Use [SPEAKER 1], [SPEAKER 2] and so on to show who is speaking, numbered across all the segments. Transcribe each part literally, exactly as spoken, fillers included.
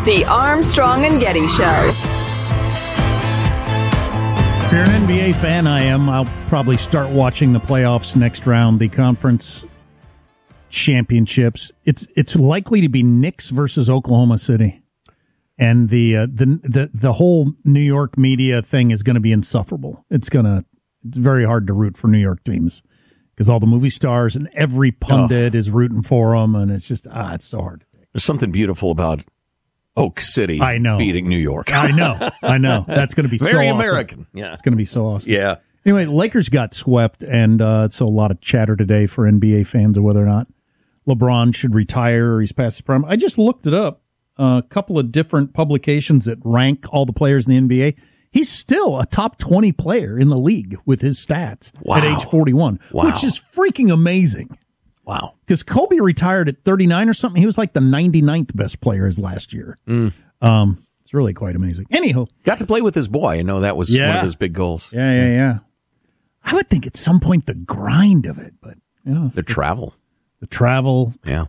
[SPEAKER 1] The Armstrong and Getty Show.
[SPEAKER 2] If you're an N B A fan, I am. I'll probably start watching the playoffs next round, the conference championships. It's it's likely to be Knicks versus Oklahoma City, and the uh, the the the whole New York media thing is going to be insufferable. It's gonna it's very hard to root for New York teams because all the movie stars and every pundit oh. is rooting for them, and it's just ah, it's so hard.
[SPEAKER 3] There's something beautiful about Oak City
[SPEAKER 2] I know.
[SPEAKER 3] beating New York.
[SPEAKER 2] I know. I know. That's going to be
[SPEAKER 3] very
[SPEAKER 2] so
[SPEAKER 3] American.
[SPEAKER 2] Awesome.
[SPEAKER 3] Yeah.
[SPEAKER 2] It's going to be so awesome.
[SPEAKER 3] Yeah.
[SPEAKER 2] Anyway, Lakers got swept, and uh, so a lot of chatter today for N B A fans of whether or not LeBron should retire or he's past his prime. I just looked it up. Uh, a couple of different publications that rank all the players in the N B A. He's still a top twenty player in the league with his stats
[SPEAKER 3] wow.
[SPEAKER 2] at age forty-one,
[SPEAKER 3] wow.
[SPEAKER 2] which is freaking amazing.
[SPEAKER 3] Wow.
[SPEAKER 2] Because Kobe retired at thirty-nine or something. He was like the ninety-ninth best player his last year.
[SPEAKER 3] Mm.
[SPEAKER 2] Um, it's really quite amazing. Anyhow.
[SPEAKER 3] Got to play with his boy. I know that was
[SPEAKER 2] yeah.
[SPEAKER 3] one of his big goals.
[SPEAKER 2] Yeah, yeah, yeah. I would think at some point the grind of it, but you know,
[SPEAKER 3] the travel.
[SPEAKER 2] The travel.
[SPEAKER 3] Yeah.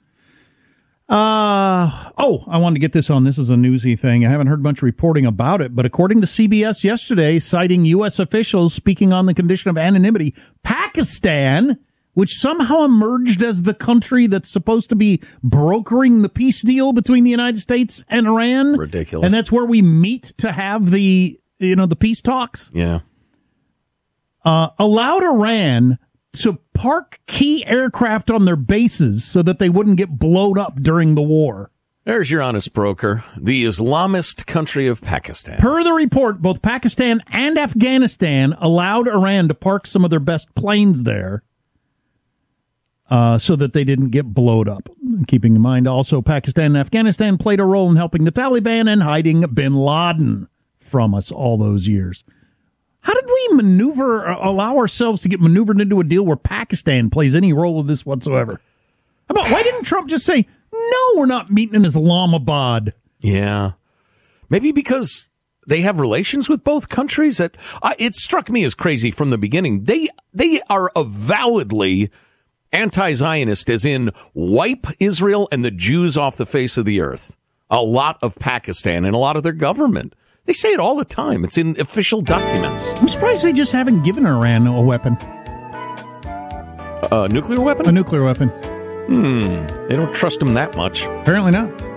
[SPEAKER 2] Uh, oh, I wanted to get this on. This is a newsy thing. I haven't heard much reporting about it, but according to C B S yesterday, citing U S officials speaking on the condition of anonymity, Pakistan, which somehow emerged as the country that's supposed to be brokering the peace deal between the United States and Iran.
[SPEAKER 3] Ridiculous.
[SPEAKER 2] And that's where we meet to have the, you know, the peace talks.
[SPEAKER 3] Yeah.
[SPEAKER 2] Uh, allowed Iran to park key aircraft on their bases so that they wouldn't get blown up during the war.
[SPEAKER 3] There's your honest broker, the Islamist country of Pakistan.
[SPEAKER 2] Per the report, both Pakistan and Afghanistan allowed Iran to park some of their best planes there uh, so that they didn't get blown up. Keeping in mind also Pakistan and Afghanistan played a role in helping the Taliban and hiding bin Laden from us all those years. How did we maneuver, allow ourselves to get maneuvered into a deal where Pakistan plays any role in this whatsoever? How about, why didn't Trump just say, no, we're not meeting in Islamabad?
[SPEAKER 3] Yeah. Maybe because they have relations with both countries. That uh, it struck me as crazy from the beginning. They they are avowedly anti-Zionist, as in wipe Israel and the Jews off the face of the earth. A lot of Pakistan and a lot of their government. They say it all the time. It's in official documents.
[SPEAKER 2] I'm surprised they just haven't given Iran a weapon.
[SPEAKER 3] A nuclear weapon?
[SPEAKER 2] A nuclear weapon.
[SPEAKER 3] Hmm. They don't trust them that much.
[SPEAKER 2] Apparently not.